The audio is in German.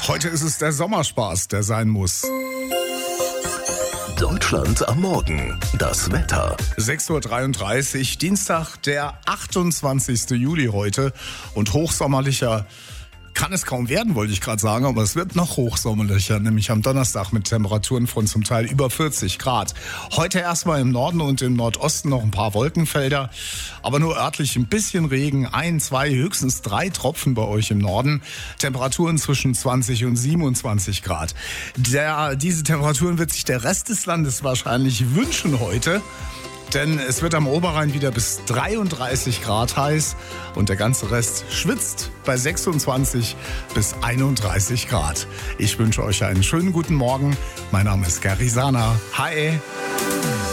Heute ist es der Sommerspaß, der sein muss. Deutschland am Morgen. Das Wetter. 6.33 Uhr, Dienstag, der 28. Juli heute. Und hochsommerlicher kann es kaum werden, wollte ich gerade sagen, aber es wird noch hochsommerlicher, nämlich am Donnerstag mit Temperaturen von zum Teil über 40 Grad. Heute erstmal im Norden und im Nordosten noch ein paar Wolkenfelder, aber nur örtlich ein bisschen Regen, 1, 2, höchstens 3 Tropfen bei euch im Norden. Temperaturen zwischen 20 und 27 Grad. Diese Temperaturen wird sich der Rest des Landes wahrscheinlich wünschen heute. Denn es wird am Oberrhein wieder bis 33 Grad heiß und der ganze Rest schwitzt bei 26 bis 31 Grad. Ich wünsche euch einen schönen guten Morgen. Mein Name ist Gary Sana. Hi!